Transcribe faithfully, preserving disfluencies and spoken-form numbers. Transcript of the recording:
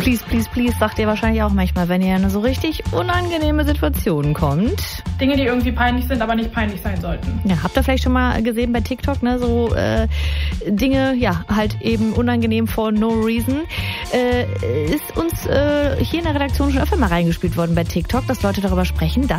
Please, please, please, sagt ihr wahrscheinlich auch manchmal, wenn ihr in eine so richtig unangenehme Situation kommt. Dinge, die irgendwie peinlich sind, aber nicht peinlich sein sollten. Ja, habt ihr vielleicht schon mal gesehen bei TikTok, ne, so äh, Dinge, ja, halt eben unangenehm for no reason. Äh, ist uns äh, hier in der Redaktion schon öfter mal reingespielt worden bei TikTok, dass Leute darüber sprechen, dass